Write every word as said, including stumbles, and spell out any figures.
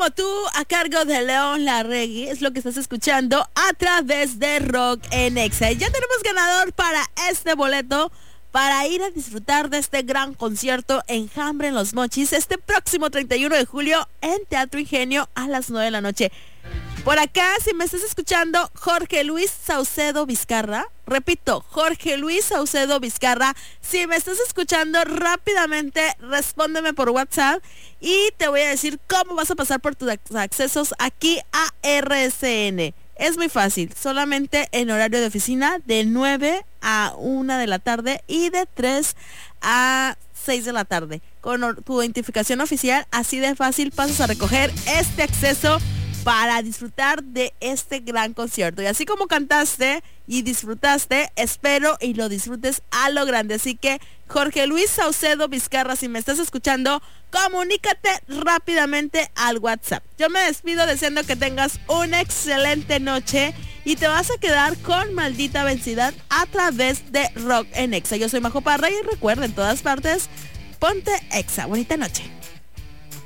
como tú, a cargo de León Larregui, es lo que estás escuchando a través de Rock en Exa. Ya tenemos ganador para este boleto para ir a disfrutar de este gran concierto Enjambre en Los Mochis este próximo treinta y uno de julio en Teatro Ingenio a las nueve de la noche. Por acá, si me estás escuchando, Jorge Luis Saucedo Vizcarra, repito, Jorge Luis Saucedo Vizcarra, si me estás escuchando rápidamente, respóndeme por WhatsApp y te voy a decir cómo vas a pasar por tus accesos aquí a R S N. Es muy fácil, solamente en horario de oficina de nueve a una de la tarde y de tres a seis de la tarde. Con tu identificación oficial, así de fácil pasas a recoger este acceso para disfrutar de este gran concierto. Y así como cantaste y disfrutaste, espero y lo disfrutes a lo grande. Así que, Jorge Luis Saucedo Vizcarra, si me estás escuchando, comunícate rápidamente al WhatsApp. Yo me despido deseando que tengas una excelente noche y te vas a quedar con Maldita Vencida a través de Rock en Exa. Yo soy Majo Parra y recuerda, en todas partes, ponte Exa. Bonita noche.